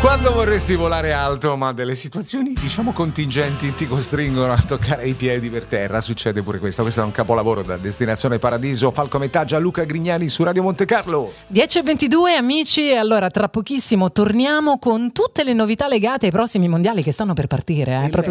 Quando vorresti volare alto, ma delle situazioni, diciamo, contingenti ti costringono a toccare i piedi per terra, succede pure questo. Questo è un capolavoro da Destinazione Paradiso. Falco Metà, Gianluca Grignani su Radio Monte Carlo. 10:22 amici, allora tra pochissimo torniamo con tutte le novità legate ai prossimi mondiali che stanno per partire. Proprio